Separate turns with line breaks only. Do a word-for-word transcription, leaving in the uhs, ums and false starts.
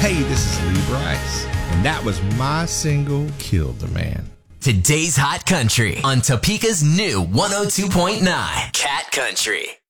Hey, this is Lee Bryce, and that was my single, Killed the Man.
Today's Hot Country on Topeka's new one oh two point nine Cat Country.